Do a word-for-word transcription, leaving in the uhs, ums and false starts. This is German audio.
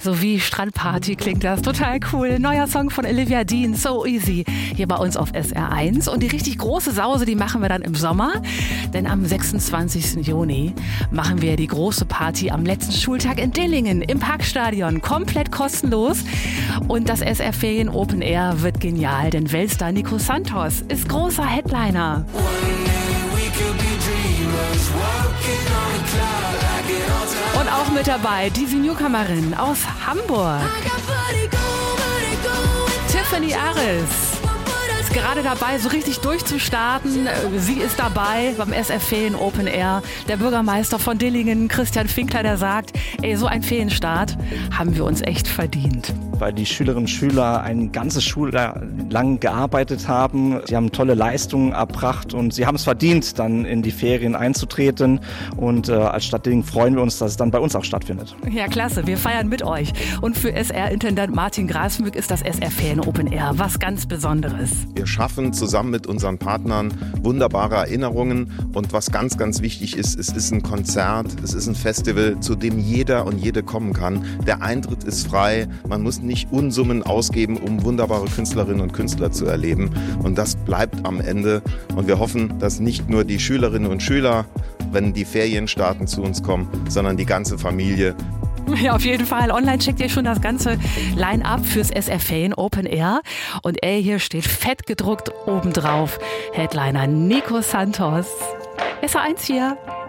So wie Strandparty klingt das. Total cool. Neuer Song von Olivia Dean, So Easy, hier bei uns auf S R eins. Und die richtig große Sause, die machen wir dann im Sommer. Denn am sechsundzwanzigsten Juni machen wir die große Party am letzten Schultag in Dillingen im Parkstadion. Komplett kostenlos. Und das S R Ferien Open Air wird genial, denn Weltstar Nico Santos ist großer Headliner. Und auch mit dabei diese Newcomerin aus Hamburg, Tiffany Aris. Ist gerade dabei, so richtig durchzustarten. Sie ist dabei beim S R Ferien Open Air. Der Bürgermeister von Dillingen, Christian Finkler, der sagt, ey, so ein Ferienstart haben wir uns echt verdient. Weil die Schülerinnen und Schüler ein ganzes Schuljahr lang gearbeitet haben. Sie haben tolle Leistungen erbracht und sie haben es verdient, dann in die Ferien einzutreten. Und äh, als Stadt Dillingen freuen wir uns, dass es dann bei uns auch stattfindet. Ja, klasse. Wir feiern mit euch. Und für S R-Intendant Martin Grasmück ist das S R Ferien Open Air was ganz Besonderes. Wir schaffen zusammen mit unseren Partnern wunderbare Erinnerungen. Und was ganz, ganz wichtig ist, es ist ein Konzert, es ist ein Festival, zu dem jeder und jede kommen kann. Der Eintritt ist frei. Man muss nicht Unsummen ausgeben, um wunderbare Künstlerinnen und Künstler zu erleben. Und das bleibt am Ende. Und wir hoffen, dass nicht nur die Schülerinnen und Schüler, wenn die Ferien starten, zu uns kommen, sondern die ganze Familie. Ja, auf jeden Fall. Online checkt ihr schon das ganze Line-Up fürs S R Ferien Open Air. Und ey, hier steht fett gedruckt obendrauf Headliner Nico Santos. S R eins hier.